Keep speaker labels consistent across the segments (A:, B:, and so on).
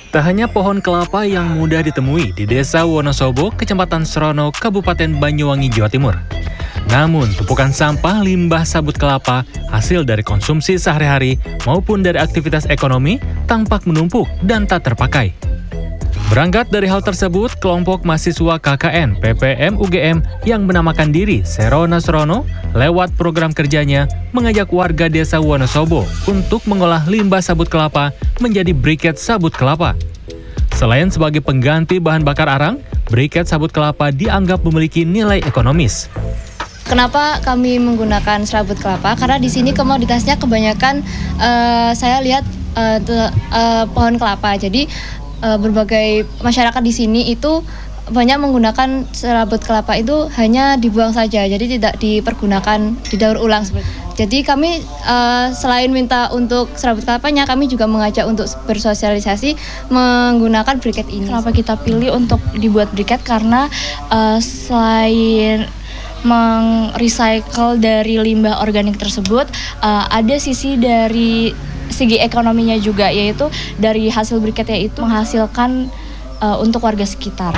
A: Tak hanya pohon kelapa yang mudah ditemui di Desa Wonosobo, Kecamatan Srono, Kabupaten Banyuwangi, Jawa Timur. Namun, tumpukan sampah limbah sabut kelapa hasil dari konsumsi sehari-hari maupun dari aktivitas ekonomi tampak menumpuk dan tak terpakai. Berangkat dari hal tersebut, kelompok mahasiswa KKN PPM UGM yang menamakan diri Serona Srono lewat program kerjanya mengajak warga Desa Wonosobo untuk mengolah limbah sabut kelapa menjadi briket sabut kelapa. Selain sebagai pengganti bahan bakar arang, briket sabut kelapa dianggap memiliki nilai ekonomis.
B: Kenapa kami menggunakan serabut kelapa? Karena di sini komoditasnya kebanyakan saya lihat pohon kelapa. Jadi berbagai masyarakat di sini itu banyak menggunakan serabut kelapa itu hanya dibuang saja, jadi tidak dipergunakan, didaur ulang. Jadi kami selain minta untuk serabut kelapanya, kami juga mengajak untuk bersosialisasi menggunakan briket ini.
C: Kenapa kita pilih untuk dibuat briket? Karena selain meng-recycle dari limbah organik tersebut, ada segi ekonominya juga, yaitu dari hasil briketnya itu menghasilkan untuk warga sekitar.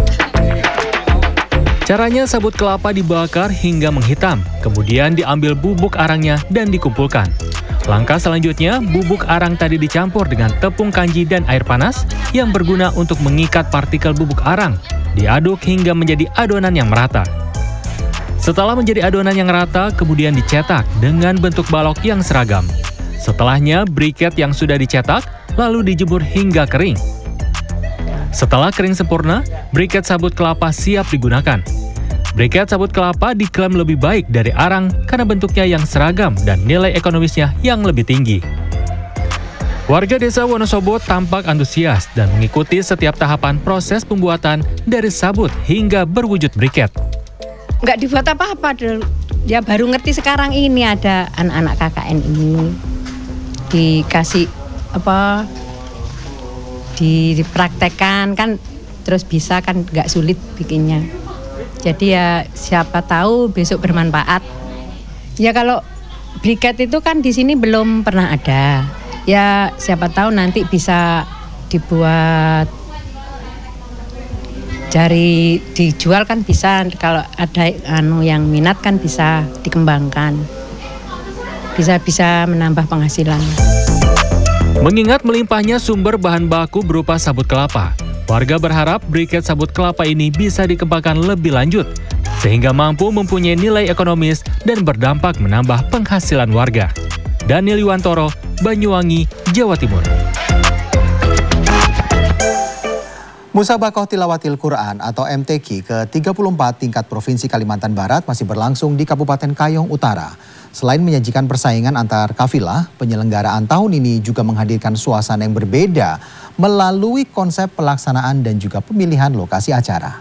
A: Caranya, sabut kelapa dibakar hingga menghitam, kemudian diambil bubuk arangnya dan dikumpulkan. Langkah selanjutnya, bubuk arang tadi dicampur dengan tepung kanji dan air panas yang berguna untuk mengikat partikel bubuk arang. Diaduk hingga menjadi adonan yang merata. Setelah menjadi adonan yang rata, kemudian dicetak dengan bentuk balok yang seragam. Setelahnya, briket yang sudah dicetak lalu dijemur hingga kering. Setelah kering sempurna, briket sabut kelapa siap digunakan. Briket sabut kelapa diklaim lebih baik dari arang karena bentuknya yang seragam dan nilai ekonomisnya yang lebih tinggi. Warga Desa Wonosobo tampak antusias dan mengikuti setiap tahapan proses pembuatan dari sabut hingga berwujud briket.
D: Nggak dibuat apa-apa, dia baru ngerti sekarang ini ada anak-anak KKN ini. Dikasih dipraktekkan kan, terus bisa kan, nggak sulit bikinnya. Jadi ya siapa tahu besok bermanfaat. Ya kalau briket itu kan di sini belum pernah ada. Ya siapa tahu nanti bisa dibuat dijual kan bisa, kalau ada yang minat kan bisa dikembangkan. Bisa menambah penghasilan.
A: Mengingat melimpahnya sumber bahan baku berupa sabut kelapa, warga berharap briket sabut kelapa ini bisa dikembangkan lebih lanjut, sehingga mampu mempunyai nilai ekonomis dan berdampak menambah penghasilan warga. Daniel Yuwantoro, Banyuwangi, Jawa Timur.
E: Musabaqah Tilawatil Quran atau MTQ ke-34 tingkat Provinsi Kalimantan Barat masih berlangsung di Kabupaten Kayong Utara. Selain menyajikan persaingan antar kafilah, penyelenggaraan tahun ini juga menghadirkan suasana yang berbeda melalui konsep pelaksanaan dan juga pemilihan lokasi acara.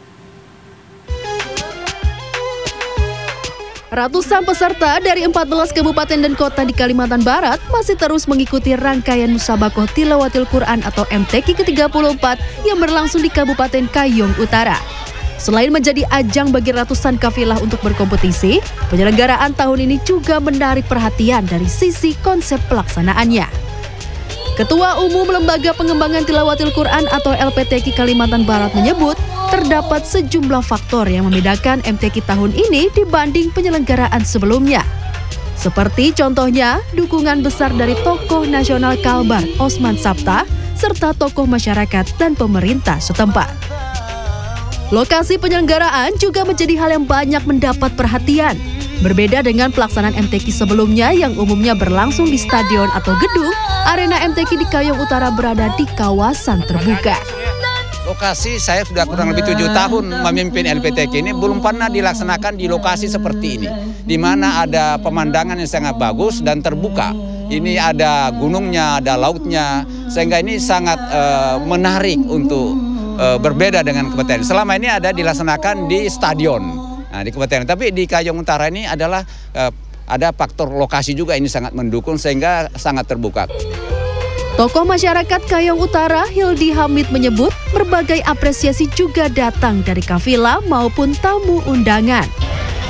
F: Ratusan peserta dari 14 kabupaten dan kota di Kalimantan Barat masih terus mengikuti rangkaian Musabaqah Tilawatil Quran atau MTQ ke-34 yang berlangsung di Kabupaten Kayong Utara. Selain menjadi ajang bagi ratusan kafilah untuk berkompetisi, penyelenggaraan tahun ini juga menarik perhatian dari sisi konsep pelaksanaannya. Ketua Umum Lembaga Pengembangan Tilawatil Quran atau LPTQ Kalimantan Barat menyebut, terdapat sejumlah faktor yang membedakan MTQ tahun ini dibanding penyelenggaraan sebelumnya. Seperti contohnya, dukungan besar dari tokoh nasional Kalbar Osman Sabta, serta tokoh masyarakat dan pemerintah setempat. Lokasi penyelenggaraan juga menjadi hal yang banyak mendapat perhatian. Berbeda dengan pelaksanaan MTQ sebelumnya yang umumnya berlangsung di stadion atau gedung, arena MTQ di Kayong Utara berada di kawasan terbuka.
G: Lokasi saya sudah kurang lebih 7 tahun memimpin LPTQ ini, belum pernah dilaksanakan di lokasi seperti ini, di mana ada pemandangan yang sangat bagus dan terbuka. Ini ada gunungnya, ada lautnya, sehingga ini sangat menarik untuk berbeda dengan kompeten. Selama ini ada dilaksanakan di stadion, di kompeten. Tapi di Kayong Utara ini adalah ada faktor lokasi juga, ini sangat mendukung sehingga sangat terbuka.
F: Tokoh masyarakat Kayong Utara, Hildi Hamid menyebut berbagai apresiasi juga datang dari kafilah maupun tamu undangan.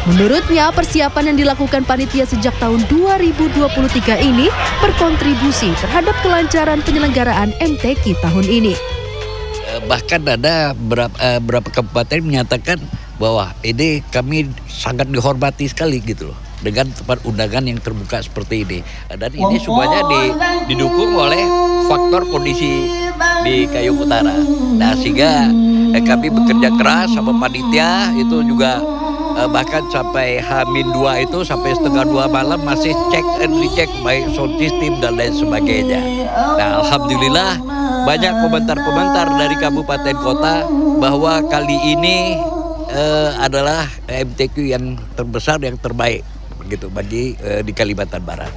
F: Menurutnya, persiapan yang dilakukan panitia sejak tahun 2023 ini berkontribusi terhadap kelancaran penyelenggaraan MTQ tahun ini.
H: Bahkan ada beberapa kabupaten menyatakan bahwa ini kami sangat dihormati sekali gitu loh, dengan tempat undangan yang terbuka seperti ini. Dan ini semuanya didukung oleh faktor kondisi di Kayong Utara. Nah, sehingga kami bekerja keras sama panitia itu juga bahkan sampai H-2 itu sampai setengah 2 malam masih cek and recheck baik sound system dan lain sebagainya. Nah, alhamdulillah banyak komentar-komentar dari kabupaten kota bahwa kali ini adalah MTQ yang terbesar, yang terbaik begitu bagi di Kalimantan Barat.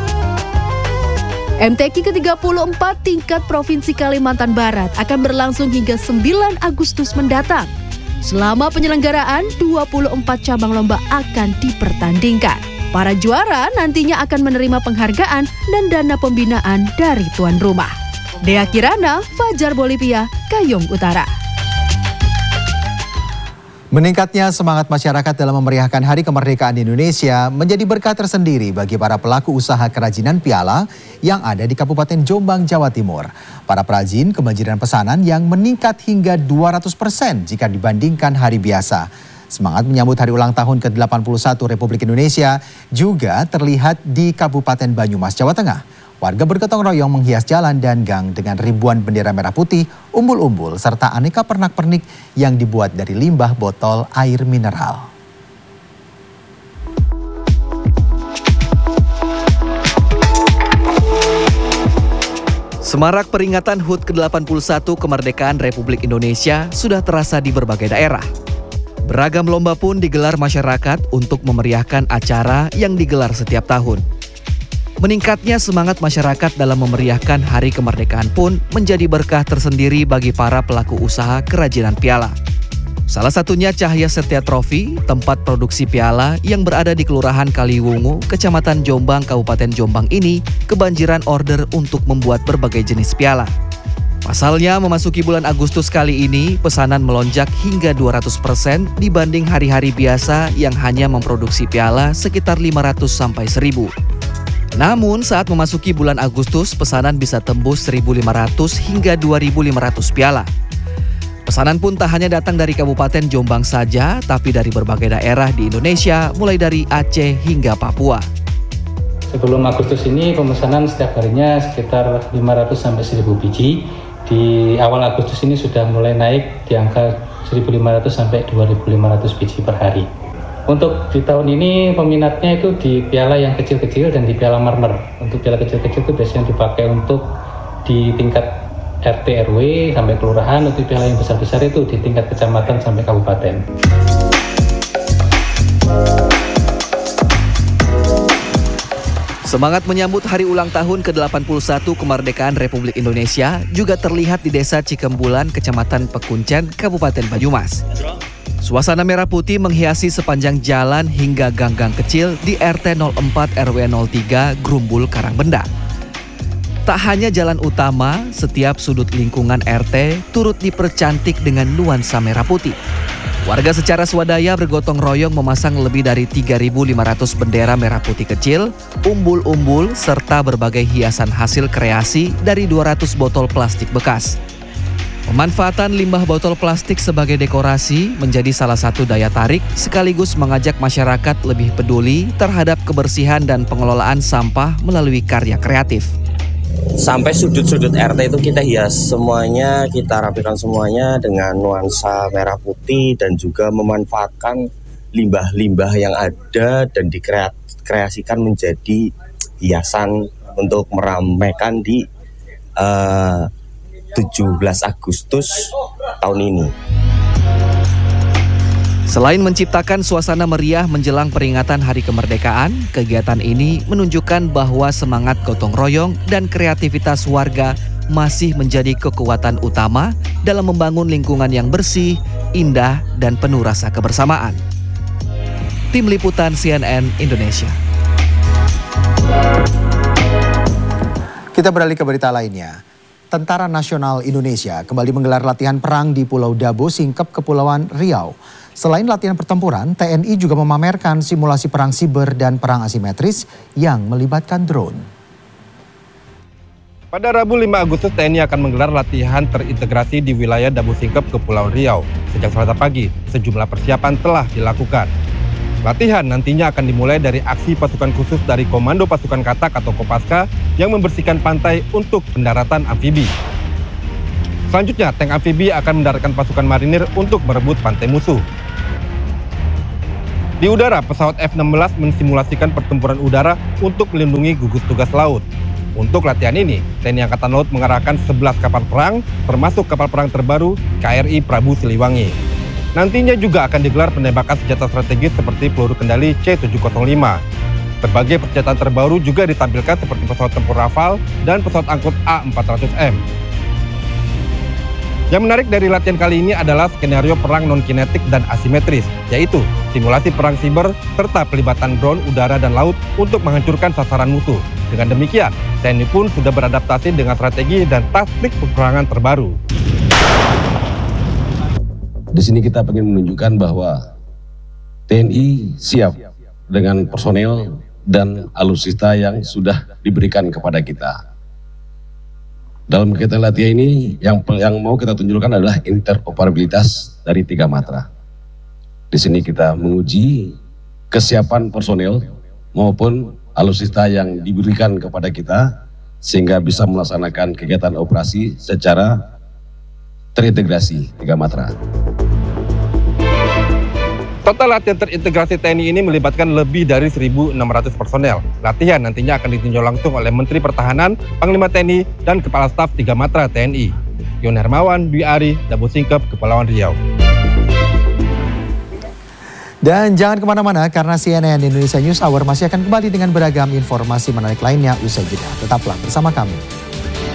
F: MTQ ke-34 tingkat Provinsi Kalimantan Barat akan berlangsung hingga 9 Agustus mendatang. Selama penyelenggaraan, 24 cabang lomba akan dipertandingkan. Para juara nantinya akan menerima penghargaan dan dana pembinaan dari tuan rumah. Dea Kirana, Fajar Bolivia, Kayong Utara.
E: Meningkatnya semangat masyarakat dalam memeriahkan Hari Kemerdekaan Indonesia menjadi berkah tersendiri bagi para pelaku usaha kerajinan piala yang ada di Kabupaten Jombang, Jawa Timur. Para perajin kebanjiran pesanan yang meningkat hingga 200% jika dibandingkan hari biasa. Semangat menyambut hari ulang tahun ke-81 Republik Indonesia juga terlihat di Kabupaten Banyumas, Jawa Tengah. Warga bergotong royong menghias jalan dan gang dengan ribuan bendera merah putih, umbul-umbul, serta aneka pernak-pernik yang dibuat dari limbah botol air mineral.
I: Semarak peringatan HUT ke-81 Kemerdekaan Republik Indonesia sudah terasa di berbagai daerah. Beragam lomba pun digelar masyarakat untuk memeriahkan acara yang digelar setiap tahun. Meningkatnya semangat masyarakat dalam memeriahkan Hari Kemerdekaan pun menjadi berkah tersendiri bagi para pelaku usaha kerajinan piala. Salah satunya Cahya Setia Trofi, tempat produksi piala yang berada di Kelurahan Kaliwungu, Kecamatan Jombang, Kabupaten Jombang ini kebanjiran order untuk membuat berbagai jenis piala. Pasalnya, memasuki bulan Agustus kali ini, pesanan melonjak hingga 200% dibanding hari-hari biasa yang hanya memproduksi piala sekitar 500 sampai 1000. Namun saat memasuki bulan Agustus, pesanan bisa tembus 1.500 hingga 2.500 piala. Pesanan pun tak hanya datang dari Kabupaten Jombang saja, tapi dari berbagai daerah di Indonesia, mulai dari Aceh hingga Papua.
J: Sebelum Agustus ini pemesanan setiap harinya sekitar 500 sampai 1.000 biji. Di awal Agustus ini sudah mulai naik di angka 1.500 sampai 2.500 biji per hari. Untuk di tahun ini peminatnya itu di piala yang kecil-kecil dan di piala marmer. Untuk piala kecil-kecil itu biasanya dipakai untuk di tingkat RT RW sampai kelurahan. Untuk piala yang besar-besar itu di tingkat kecamatan sampai kabupaten.
I: Semangat menyambut hari ulang tahun ke-81 Kemerdekaan Republik Indonesia juga terlihat di Desa Cikembulan, Kecamatan Pekuncen, Kabupaten Banyumas. Suasana merah putih menghiasi sepanjang jalan hingga gang-gang kecil di RT 04 RW 03 Grumbul Karangbenda. Tak hanya jalan utama, setiap sudut lingkungan RT turut dipercantik dengan nuansa merah putih. Warga secara swadaya bergotong royong memasang lebih dari 3.500 bendera merah putih kecil, umbul-umbul, serta berbagai hiasan hasil kreasi dari 200 botol plastik bekas. Pemanfaatan limbah botol plastik sebagai dekorasi menjadi salah satu daya tarik sekaligus mengajak masyarakat lebih peduli terhadap kebersihan dan pengelolaan sampah melalui karya kreatif.
K: Sampai sudut-sudut RT itu kita hias semuanya, kita rapikan semuanya dengan nuansa merah putih dan juga memanfaatkan limbah-limbah yang ada dan dikreasikan menjadi hiasan untuk meramaikan di 17 Agustus tahun ini.
I: Selain menciptakan suasana meriah menjelang peringatan Hari Kemerdekaan, kegiatan ini menunjukkan bahwa semangat gotong royong dan kreativitas warga masih menjadi kekuatan utama dalam membangun lingkungan yang bersih, indah, dan penuh rasa kebersamaan. Tim Liputan CNN Indonesia.
E: Kita beralih ke berita lainnya. Tentara Nasional Indonesia kembali menggelar latihan perang di Pulau Dabo, Singkep, Kepulauan Riau. Selain latihan pertempuran, TNI juga memamerkan simulasi perang siber dan perang asimetris yang melibatkan drone.
L: Pada Rabu 5 Agustus, TNI akan menggelar latihan terintegrasi di wilayah Dabo Singkep, Kepulauan Riau. Sejak Selasa pagi, sejumlah persiapan telah dilakukan. Latihan nantinya akan dimulai dari aksi pasukan khusus dari Komando Pasukan Katak atau Kopaska yang membersihkan pantai untuk pendaratan amfibi. Selanjutnya, tank amfibi akan mendaratkan pasukan marinir untuk merebut pantai musuh. Di udara, pesawat F-16 mensimulasikan pertempuran udara untuk melindungi gugus tugas laut. Untuk latihan ini, TNI Angkatan Laut mengerahkan 11 kapal perang, termasuk kapal perang terbaru KRI Prabu Siliwangi. Nantinya juga akan digelar penembakan senjata strategis seperti peluru kendali C-705. Berbagai persenjataan terbaru juga ditampilkan seperti pesawat tempur Rafale dan pesawat angkut A-400M. Yang menarik dari latihan kali ini adalah skenario perang non-kinetik dan asimetris, yaitu simulasi perang siber serta pelibatan drone, udara, dan laut untuk menghancurkan sasaran musuh. Dengan demikian, TNI pun sudah beradaptasi dengan strategi dan taktik peperangan terbaru.
M: Di sini kita ingin menunjukkan bahwa TNI siap dengan personel dan alutsista yang sudah diberikan kepada kita. Dalam kegiatan latihan ini, yang mau kita tunjukkan adalah interoperabilitas dari 3 matra. Di sini kita menguji kesiapan personel maupun alutsista yang diberikan kepada kita, sehingga bisa melaksanakan kegiatan operasi secara terintegrasi 3 matra.
L: Total latihan terintegrasi TNI ini melibatkan lebih dari 1.600 personel. Latihan nantinya akan ditinjau langsung oleh Menteri Pertahanan, Panglima TNI, dan Kepala Staf 3 Matra TNI. Yon Hermawan, Dwi Ari, Dabo Singkep, Kepulauan Riau.
E: Dan jangan kemana-mana karena CNN Indonesia News Hour masih akan kembali dengan beragam informasi menarik lainnya usai jeda. Tetaplah bersama kami.